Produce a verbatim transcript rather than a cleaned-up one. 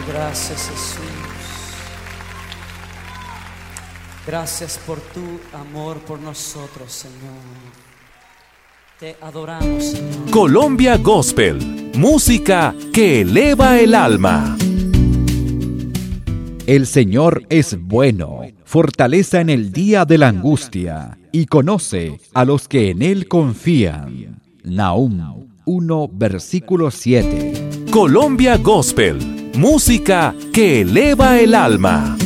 Gracias, Jesús. Gracias por tu amor por nosotros, Señor. Te adoramos, Señor. Colombia Gospel, música que eleva el alma. El Señor es bueno, fortaleza en el día de la angustia, y conoce a los que en Él confían. Nahum uno, versículo siete. Colombia Gospel, música que eleva el alma.